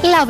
Love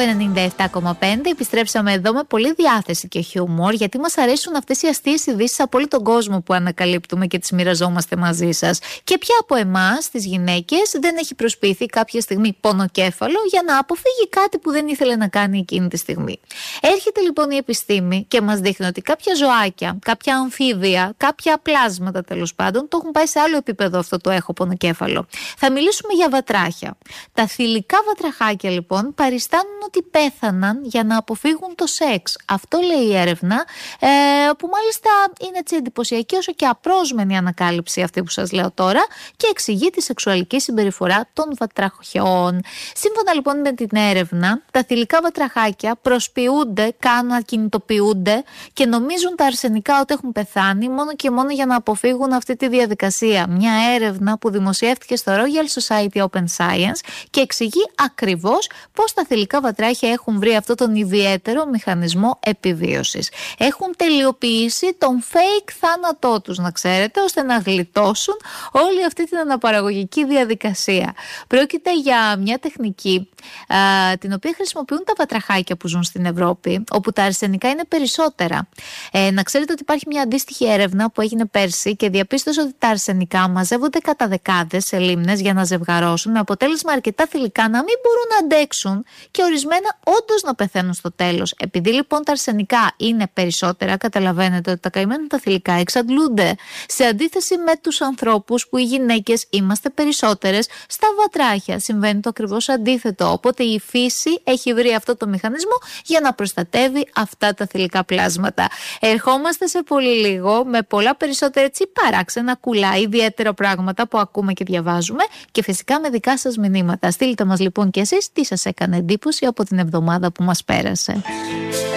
97,5. Επιστρέψαμε εδώ με πολλή διάθεση και χιούμορ, γιατί μας αρέσουν αυτές οι αστείες ειδήσεις από όλο τον κόσμο που ανακαλύπτουμε και τις μοιραζόμαστε μαζί σας. Και ποια από εμάς, τις γυναίκες, δεν έχει προσποιηθεί κάποια στιγμή πονοκέφαλο για να αποφύγει κάτι που δεν ήθελε να κάνει εκείνη τη στιγμή. Έρχεται λοιπόν η επιστήμη και μας δείχνει ότι κάποια ζωάκια, κάποια αμφίβια, κάποια πλάσματα τέλος πάντων, το έχουν πάει σε άλλο επίπεδο αυτό το έχω πονοκέφαλο. Θα μιλήσουμε για βατράχια. Τα θηλυκά βατραχάκια λοιπόν παριστάνουν ότι πέθαναν για να αποφύγουν το σεξ. Αυτό λέει η έρευνα, που μάλιστα είναι έτσι εντυπωσιακή όσο και απρόσμενη ανακάλυψη αυτή που σας λέω τώρα, και εξηγεί τη σεξουαλική συμπεριφορά των βατραχιών. Σύμφωνα λοιπόν με την έρευνα, τα θηλυκά βατραχάκια προσποιούνται, ακινητοποιούνται και νομίζουν τα αρσενικά ότι έχουν πεθάνει μόνο και μόνο για να αποφύγουν αυτή τη διαδικασία. Μια έρευνα που δημοσιεύτηκε στο Royal Society Open Science και εξηγεί ακριβώς πώς τα θηλυκά βατράχια έχουν βρει αυτόν τον ιδιαίτερο μηχανισμό επιβίωσης. Έχουν τελειοποιήσει τον fake θάνατό τους, να ξέρετε, ώστε να γλιτώσουν όλη αυτή την αναπαραγωγική διαδικασία. Πρόκειται για μια τεχνική την οποία χρησιμοποιούν τα βατραχάκια που ζουν στην Ευρώπη, όπου τα αρσενικά είναι περισσότερα. Να ξέρετε ότι υπάρχει μια αντίστοιχη έρευνα που έγινε πέρσι και διαπίστωσε ότι τα αρσενικά μαζεύονται κατά δεκάδες σε λίμνες για να ζευγαρώσουν, με αποτέλεσμα αρκετά θηλυκά να μην μπορούν να αντέξουν και ορισμένα όντως να πεθαίνουν στο τέλος. Επειδή λοιπόν τα αρσενικά είναι περισσότερα, καταλαβαίνετε ότι τα καημένα τα θηλυκά εξαντλούνται. Σε αντίθεση με τους ανθρώπους που οι γυναίκες είμαστε περισσότερες, στα βατράχια συμβαίνει το ακριβώς αντίθετο. Οπότε η φύση έχει βρει αυτό το μηχανισμό για να προστατεύει αυτά τα θηλυκά πλάσματα. Ερχόμαστε σε πολύ λίγο με πολλά περισσότερα έτσι παράξενα, κουλά, ιδιαίτερα πράγματα που ακούμε και διαβάζουμε και φυσικά με δικά σας μηνύματα. Στείλτε μας λοιπόν και εσείς τι σας έκανε εντύπωση από την εβδομάδα που μας πέρασε.